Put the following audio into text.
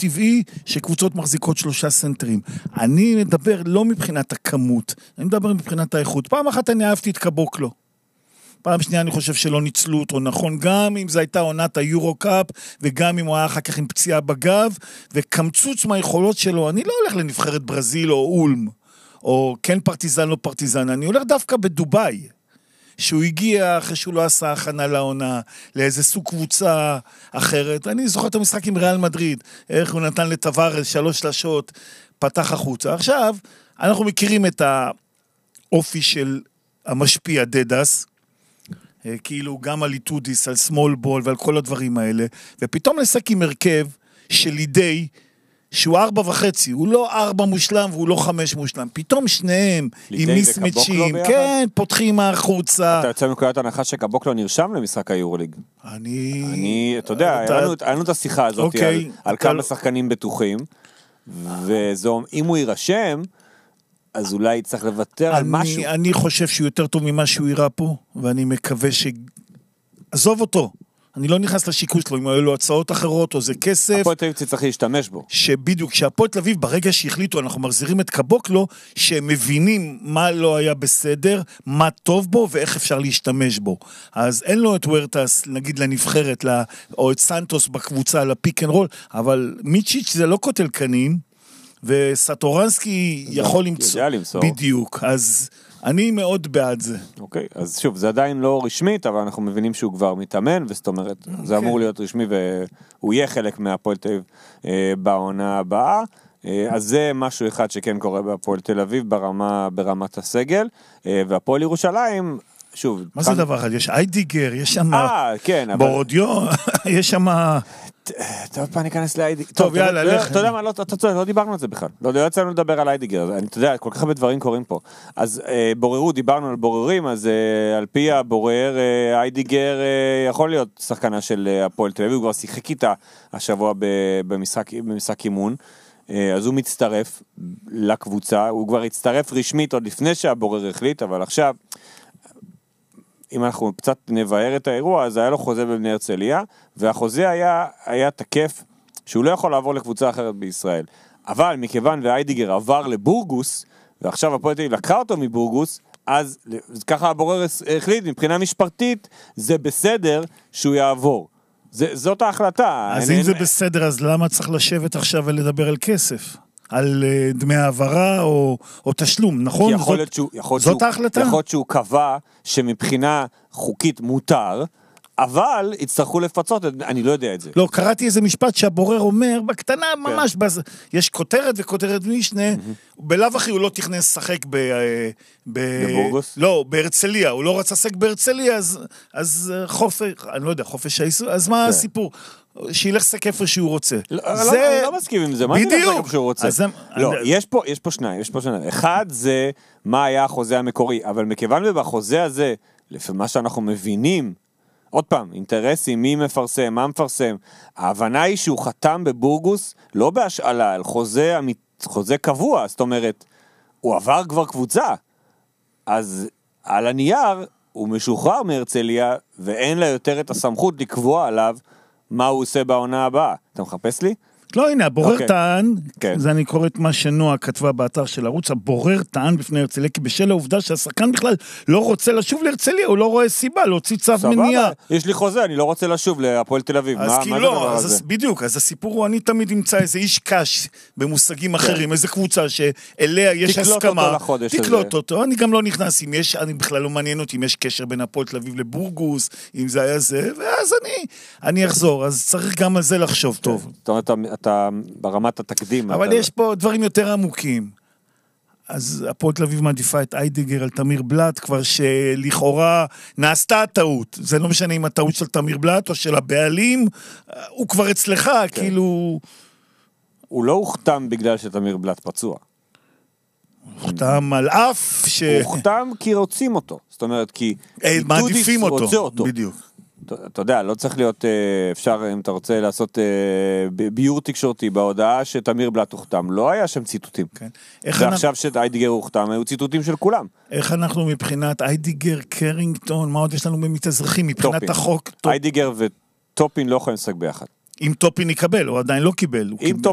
טבעי שקבוצות מחזיקות 3 סנטרים. אני מדבר לא מבחינת הכמות, אני מדבר מבחינת האיכות. פעם אחת אני אהבתי את קבוקלו. פעם שנייה אני חושב שלא ניצלו אותו נכון, גם אם זו הייתה עונת היורו-קאפ, וגם אם הוא היה אחר כך עם פציעה בגב, וקמצוץ מהיכולות שלו, אני לא הולך לנבחרת ברזיל או אולם, או כן פרטיזן לא פרטיזן, אני הולך דווקא בדוביי, שהוא הגיע אחרי שהוא לא עשה הכנה לעונה, לאיזה סוג קבוצה אחרת. אני זוכר את המשחק עם ריאל מדריד, איך הוא נתן לטווארס 3 שלשות, פתח החוצה. עכשיו, אנחנו מכירים את האופי של המשפיע דדס, כאילו גם על איטודיס, על סמול בול ועל כל הדברים האלה, ופתאום נשק עם הרכב של לידי, שהוא 4.5, הוא לא 4 מושלם והוא לא 5 מושלם, פתאום שניהם עם מיסמצ'ים, כן, פותחים החוצה. אתה יוצא מקודת הנחה שקבוקלו נרשם למשחק היורוליג? אתה יודע, היה לנו את השיחה הזאת על כמה שחקנים בטוחים, ואם הוא יירשם, אז אולי צריך לוותר על משהו. אני חושב שהוא יותר טוב ממה שהוא יראה פה, ואני מקווה עזוב אותו. אני לא נכנס לשיקול שלו, אם היו לו הצעות אחרות, או זה כסף. הפועל תל אביב צריך להשתמש בו. שבדיוק, שהפועל תל אביב, ברגע שהחליטו, אנחנו מחזירים את קבוקלו, שהם מבינים מה לא היה בסדר, מה טוב בו, ואיך אפשר להשתמש בו. אז אין לו את וורטס, נגיד לנבחרת, או את סנטוס בקבוצה, לפיק אנד רול, אבל מיצ'יץ' זה לא קוטל קנין, וסטורנסקי יכול למצוא. בדיוק, אז אני מאוד בעד זה. אוקיי, אז שוב, זה עדיין לא רשמית, אבל אנחנו מבינים שהוא כבר מתאמן, וזאת אומרת, זה אמור להיות רשמי, והוא יהיה חלק מהפועל תל אביב בעונה הבאה. אז זה משהו אחד שכן קורה בהפועל תל אביב ברמת הסגל, והפועל ירושלים, שוב. מה זה דבר אחד? יש איידיגר, יש שם בורודיו, יש שם... טוב, פעם ניכנס לאיידיגר. טוב, יאללה, לך. אתה יודע מה, לא דיברנו על זה בכלל. לא יצאנו לדבר על איידיגר. אתה יודע, כל כך הרבה דברים קורים פה. אז דיברנו על בוררים, אז על פי הבורר, איידיגר יכול להיות שחקנה של הפועל תל אביב, הוא כבר שיחק איתה השבוע במשחק אימון. אז הוא מצטרף לקבוצה, הוא כבר הצטרף רשמית עוד לפני שהבורר החליט, אבל עכשיו... אם אנחנו קצת נבהר את האירוע, אז היה לו חוזה בבני הרצליה, והחוזה היה תקף שהוא לא יכול לעבור לקבוצה אחרת בישראל. אבל מכיוון ואיידיגר עבר לבורגוס, ועכשיו הפועל תל אביב לקחה אותו מבורגוס, אז ככה הבורר החליט, מבחינה משפטית, זה בסדר שהוא יעבור. זאת ההחלטה. אז אם זה בסדר, אז למה צריך לשבת עכשיו ולדבר על כסף? על דמי העברה או תשלום, נכון? זאת ההחלטה. יכול להיות שהוא קבע שמבחינה חוקית מותר, אבל יצטרכו לפצות, אני לא יודע את זה. לא, קראתי איזה משפט שהבורר אומר, בקטנה ממש, יש כותרת וכותרת משנה, בלאו הכי הוא לא תכנס לשחק בבורגוס? לא, בהרצליה, הוא לא רצה לשחק בהרצליה, אז אני לא יודע, חופש האיסור, אז מה הסיפור? שילך לשחק איפה שהוא רוצה. אני לא מסכים עם זה, מה זה לשחק איפה שהוא רוצה? לא, יש פה שניים. אחד זה מה היה החוזה המקורי, אבל מכיוון ובחוזה הזה, לפי מה שאנחנו מבינים, עוד פעם, אינטרסים, מי מפרסם, מה מפרסם, ההבנה היא שהוא חתם בבורגוס, לא בהשאלה, על חוזה קבוע, זאת אומרת, הוא עבר כבר קבוצה, אז על הנייר הוא משוחרר מהרצליה, ואין לה יותר את הסמכות לקבוע עליו, מה הוא עושה בעונה הבאה. אתה מחפש לי? לא, הנה, הבורר טען, זה אני קורא את מה שנועה כתבה באתר של ערוץ, הבורר טען בפני הרצליה, כי בשל העובדה שהשחקן בכלל לא רוצה לשוב להרצליה, הוא לא רואה סיבה להוציא צו מניעה. יש לי חוזה, אני לא רוצה לשוב להפועל תל אביב. אז כי לא, בדיוק, אז הסיפור הוא, אני תמיד אמצא איזה איש קש במושגים אחרים, איזה קבוצה שאליה יש הסכמה, תקלוט אותו, אני גם לא נכנס, אני בכלל לא מעניין אותי אם יש קשר בין הפועל תל אביב לבורגוס, אם זה היה זה, ואז אני אחזור, אז צריך גם על זה לחשוב טוב. אתה ברמת התקדים. אבל יש פה דברים יותר עמוקים. אז הפועל תל אביב מעדיפה את איידיגר על תמיר בלט, כבר שלכאורה נעשתה הטעות. זה לא משנה אם הטעות של תמיר בלט או של הבעלים, הוא כבר אצלך, כאילו... הוא לא הוכתם בגלל שתמיר בלט פצוע. הוא הוכתם על אף הוא הוכתם כי רוצים אותו. זאת אומרת, כי... מעדיפים אותו. בדיוק. אתה יודע, לא צריך להיות, אפשר, אם אתה רוצה לעשות ביור תקשורתי בהודעה שתמיר בלט הוכתם, לא היה שם ציטוטים. ועכשיו שאיידיגר הוכתם, היו ציטוטים של כולם. איך אנחנו מבחינת איידיגר, קרינגטון, מה עוד יש לנו במתאזרחים, מבחינת החוק? איידיגר וטופין לא יכולים לשחק ביחד. אם טופין יקבל, הוא עדיין לא קיבל. אם